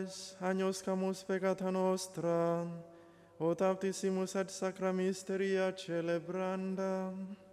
paz, años camus peccata nostra, o tautissimus ad sacra mysteria celebranda.